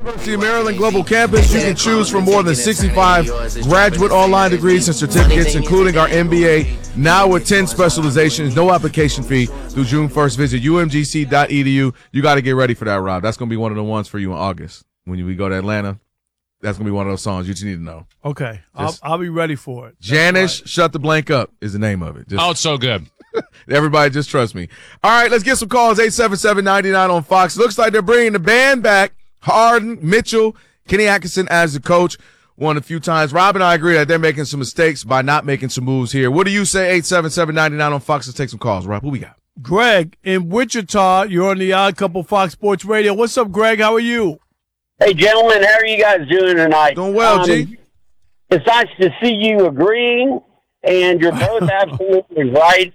University of Maryland Global Campus, you can choose from more than 65 graduate online degrees and certificates, including our MBA, now with 10 specializations, no application fee through June 1st. Visit umgc.edu. You got to get ready for that, Rob. That's going to be one of the ones for you in August. When we go to Atlanta, that's going to be one of those songs you just need to know. Okay. I'll be ready for it. Janish, Shut the Blank Up is the name of it. It's so good. Everybody just trust me. All right, let's get some calls. 877-99 on Fox. Looks like they're bringing the band back. Harden, Mitchell, Kenny Atkinson as the coach. Won a few times. Rob and I agree that they're making some mistakes by not making some moves here. What do you say? 877-99 on Fox. Let's take some calls. Rob, who we got? Greg in Wichita. You're on the Odd Couple Fox Sports Radio. What's up, Greg? How are you? Hey, gentlemen. How are you guys doing tonight? Doing well, G. It's nice to see you agreeing, and you're both absolutely right.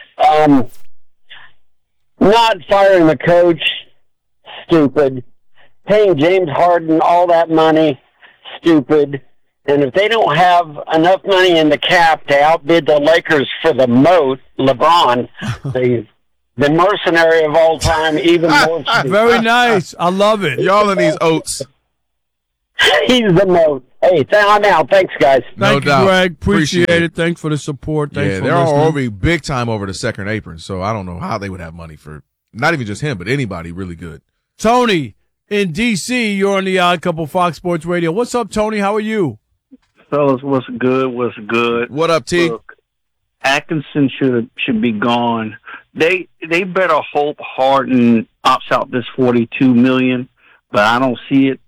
Not firing the coach, stupid. Paying James Harden all that money, stupid. And if they don't have enough money in the cap to outbid the Lakers for the moat, LeBron, the mercenary of all time, even more stupid. Very nice. I love it. Y'all in these oats. He's the moat. Hey, I'm out. Thanks, guys. Thank you, Greg. Appreciate it. Thanks for the support. Thanks for they're listening. already big time over the second apron, so I don't know how they would have money for not even just him, but anybody really good. Tony in D.C., you're on the Odd Couple Fox Sports Radio. What's up, Tony? How are you? Fellas, what's good? What up, T? Look, Atkinson should be gone. They better hope Harden opts out this $42 million, but I don't see it.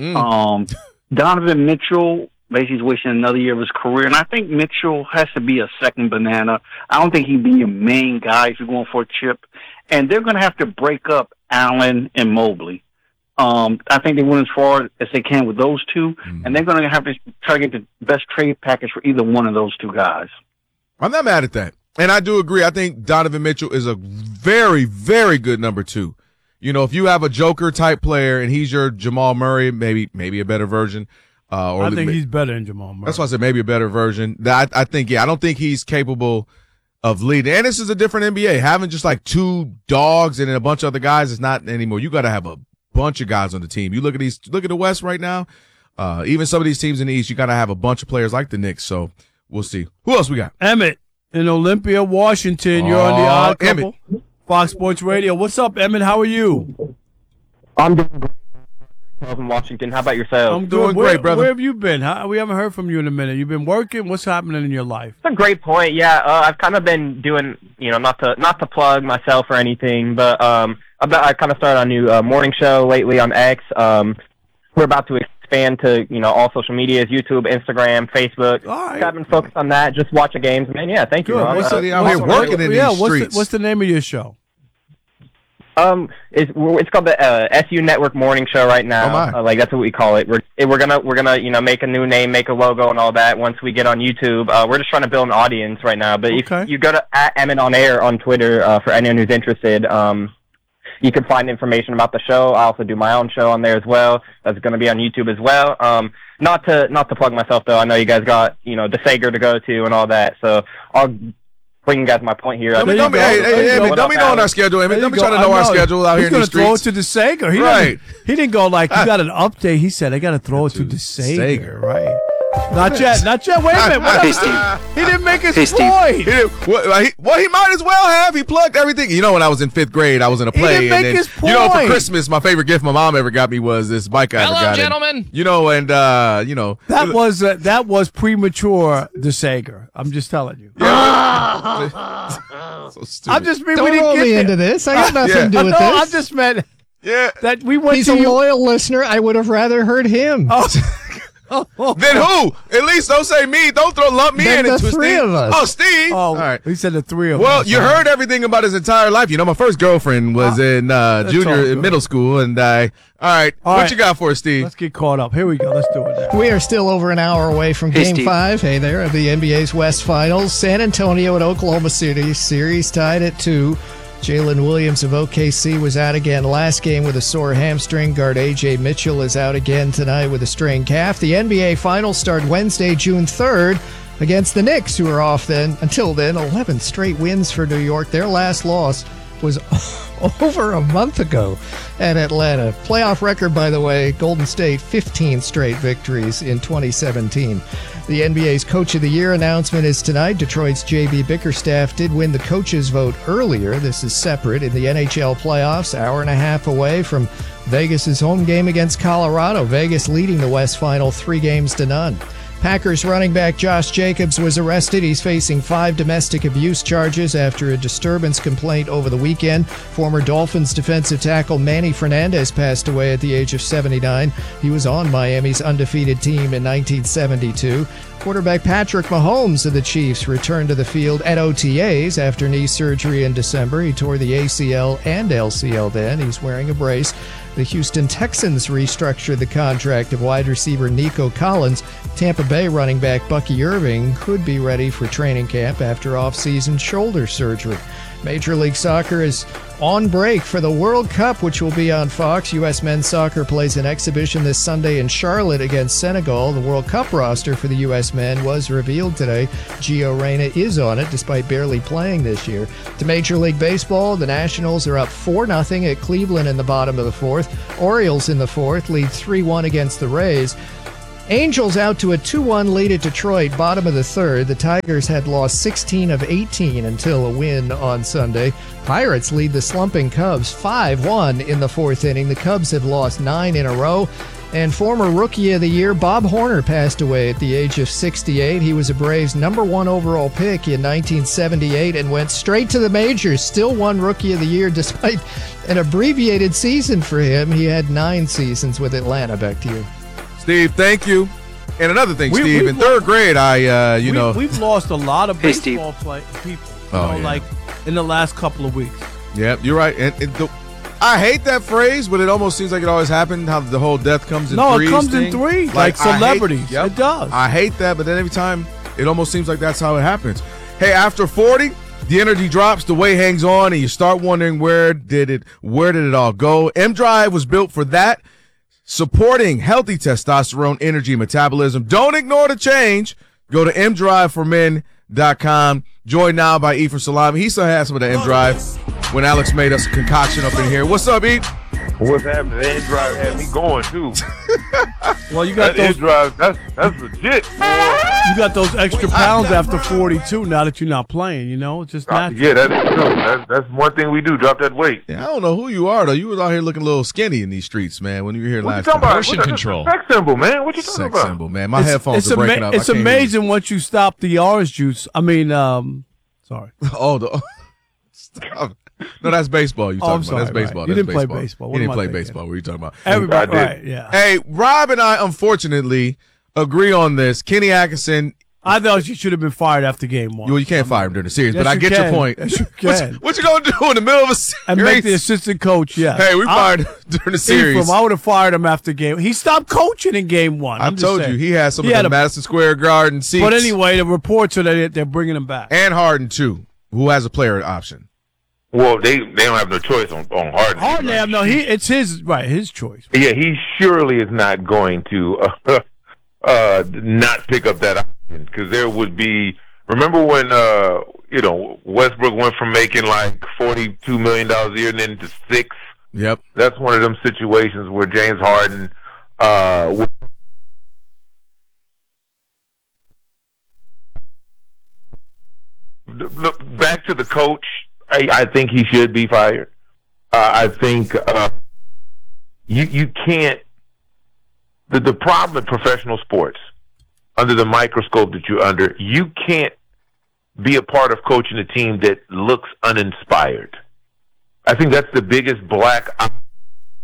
Donovan Mitchell basically is wasting another year of his career, and I think Mitchell has to be a second banana. I don't think he'd be your main guy if you're going for a chip. And they're going to have to break up Allen and Mobley. I think they went as far as they can with those two, and they're going to have to try to get the best trade package for either one of those two guys. I'm not mad at that. And I do agree. I think Donovan Mitchell is a very, very good number two. You know, if you have a Joker-type player and he's your Jamal Murray, maybe a better version. I think he's better than Jamal Murray. That's why I said maybe a better version. I don't think he's capable of leading. And this is a different NBA. Having just like two dogs and then a bunch of other guys is not anymore. You got to have a bunch of guys on the team. You look at the West right now. Even some of these teams in the East, you got to have a bunch of players like the Knicks. So we'll see. Who else we got? Emmett in Olympia, Washington. You're on the Odd Couple. Fox Sports Radio. What's up, Emmett? How are you? I'm doing great. From Washington. How about yourself? I'm doing great, brother. Where have you been? We haven't heard from you in a minute. You've been working. What's happening in your life? That's a great point. Yeah, I've kind of been doing, not to plug myself or anything, but I kind of started a new morning show lately on X. We're about to expand to all social medias: YouTube, Instagram, Facebook. All right. I've been focused on that. Just watching games, man. Yeah, thank you. What's the name of your show? It's called the SU Network Morning Show right now. That's what we call it. We're gonna make a new name, make a logo, and all that once we get on YouTube. We're just trying to build an audience right now. But if you go to @Emmett on Air on Twitter for anyone who's interested, you can find information about the show. I also do my own show on there as well. That's going to be on YouTube as well. Not to plug myself though. I know you guys got DeSager to go to and all that. So I'll bring you guys my point here. Don't be knowing our schedule, Emmett. Don't be trying to know our schedule out here in the streets. He's going to throw it to DeSager. He didn't go like, you got an update. He said, I got to throw it to DeSager. Right. Not yet. Wait a minute. What up, Steve? He didn't make his point. He might as well have. He plugged everything. When I was in 5th grade, I was in a play. He didn't make his point. For Christmas, my favorite gift my mom ever got me was this bike I ever got. Hello, gentlemen. That was premature DeSager. I'm just telling you. So stupid. I'm just Don't roll me into this. I got nothing to do with this. I just meant that we went He's a loyal listener. I would have rather heard him. Then who? At least don't say me. Don't lump me in. The three of us. Oh, Steve. Oh, all right. He said the three of us. Well, you heard everything about his entire life. My first girlfriend was in middle school, and all right. What you got for us, Steve? Let's get caught up. Here we go. Let's do it now. We are still over an hour away from Game 5. Hey there, of the NBA's West Finals. San Antonio at Oklahoma City. Series tied at 2. Jalen Williams of OKC was out again last game with a sore hamstring. Guard A.J. Mitchell is out again tonight with a strained calf. The NBA Finals start Wednesday, June 3rd against the Knicks, who are off until then. 11 straight wins for New York. Their last loss was over a month ago at Atlanta. Playoff record, by the way, Golden State 15 straight victories in 2017. The NBA's Coach of the Year announcement is tonight. Detroit's J.B. Bickerstaff did win the coaches' vote earlier. This is separate. In the NHL playoffs, hour and a half away from Vegas' home game against Colorado. Vegas leading the West Final 3-0. Packers running back Josh Jacobs was arrested. He's facing 5 domestic abuse charges after a disturbance complaint over the weekend. Former Dolphins defensive tackle Manny Fernandez passed away at the age of 79. He was on Miami's undefeated team in 1972. Quarterback Patrick Mahomes of the Chiefs returned to the field at OTAs after knee surgery in December. He tore the ACL and LCL then. He's wearing a brace. The Houston Texans restructured the contract of wide receiver Nico Collins. Tampa Bay running back Bucky Irving could be ready for training camp after off-season shoulder surgery. Major League Soccer is on break for the World Cup, which will be on Fox. U.S. men's soccer plays an exhibition this Sunday in Charlotte against Senegal. The World Cup roster for the U.S. men was revealed today. Gio Reyna is on it, despite barely playing this year. To Major League Baseball, the Nationals are up 4-0 at Cleveland in the bottom of the fourth. Orioles in the fourth lead 3-1 against the Rays. Angels out to a 2-1 lead at Detroit, bottom of the third. The Tigers had lost 16 of 18 until a win on Sunday. Pirates lead the slumping Cubs 5-1 in the fourth inning. The Cubs have lost 9 in a row. And former Rookie of the Year Bob Horner passed away at the age of 68. He was a Braves #1 overall pick in 1978 and went straight to the majors. Still won Rookie of the Year despite an abbreviated season for him. He had 9 seasons with Atlanta. Back to you. Steve, thank you. And another thing, Steve, in third grade, we've lost a lot of baseball people, like in the last couple of weeks. Yep, you're right. And I hate that phrase, but it almost seems like it always happened, how the whole death comes in threes. No, it comes in threes, like celebrities. It does. I hate that, but then every time, it almost seems like that's how it happens. Hey, after 40, the energy drops, the weight hangs on, and you start wondering where did it all go? M-Drive was built for that. Supporting healthy testosterone, energy, and metabolism. Don't ignore the change. Go to mdriveformen.com. Joined now by Ephraim Salami. He still has some of the M-Drive when Alex made us a concoction up in here. What's up, E? What's happening? The M-Drive had me going, too. Well, you got that M-Drive, that's legit. You got those extra pounds after 42 now that you're not playing, It's just natural. Yeah, that's true. That's one thing we do, drop that weight. Yeah, I don't know who you are, though. You was out here looking a little skinny in these streets, man, when you were here last time. Portion control. Sex symbol, man. What you talking about? Sex symbol, man. My headphones are breaking up. It's amazing once you stop the orange juice. Sorry. Stop. No, that's baseball you're talking about. That's baseball. Right. You didn't play baseball. You didn't play baseball. What are you talking about? Everybody, right, yeah. Hey, Rob and I, unfortunately, agree on this. Kenny Atkinson. I thought you should have been fired after game 1. Well, you can't fire him during the series, but I get your point. Yes, you can. What you going to do in the middle of a series? And make the assistant coach, yeah. Hey, we fired him during the series. I would have fired him after game. He stopped coaching in game 1. I told you, he had some of the Madison Square Garden seats. But anyway, the reports are that they're bringing him back. And Harden, too, who has a player option. Well, they don't have no choice on Harden. Harden, it's his choice. Yeah, he surely is not going to not pick up that option, because there would be. Remember when Westbrook went from making like $42 million a year and then to $6 million? Yep, that's one of them situations where James Harden. Back to the coach. I think he should be fired. I think you can't. The problem in professional sports, under the microscope that you're under, you can't be a part of coaching a team that looks uninspired. I think that's the biggest black eye